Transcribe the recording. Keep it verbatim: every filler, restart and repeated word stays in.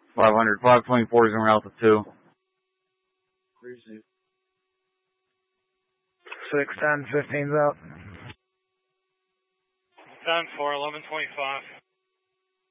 five hundred, five twenty-four is in Alpha two. six ten, fifteen's out. ten four, eleven twenty-five.